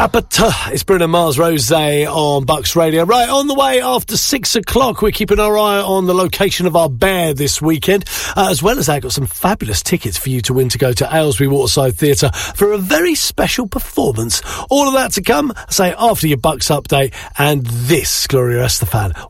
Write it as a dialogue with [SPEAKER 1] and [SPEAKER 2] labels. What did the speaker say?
[SPEAKER 1] Apata, it's Bruno Mars Rosé on Bucks Radio. Right, on the way after 6 o'clock, we're keeping our eye on the location of our bear this weekend. As well as that, got some fabulous tickets for you to win to go to Aylesbury Waterside Theatre for a very special performance. All of that to come, say, after your Bucks update and this, Gloria Estefan.